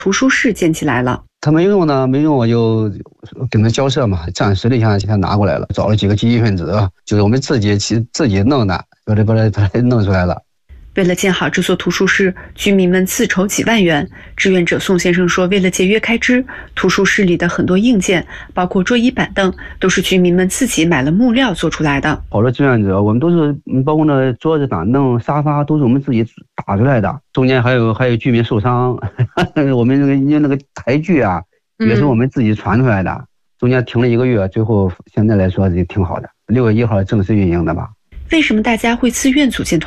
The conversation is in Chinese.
图书室建起来了。 他没用呢，没用我就跟他交涉嘛，暂时的先给他拿过来了，找了几个积极分子，就是我们自己弄的，把它弄出来了。 为了建好这所图书室，居民们自筹几万元。志愿者宋先生说，为了节约开支，图书室里的很多硬件，包括桌椅板凳，都是居民们自己买了木料做出来的。 好多志愿者，我们都是包括那桌子、板凳、沙发，都是我们自己打出来的。中间还有居民受伤，我们那个台锯啊，也是我们自己传出来的。中间停了1个月，最后现在来说也挺好的。6月1号正式运营的吧。 为什么大家会自愿组建团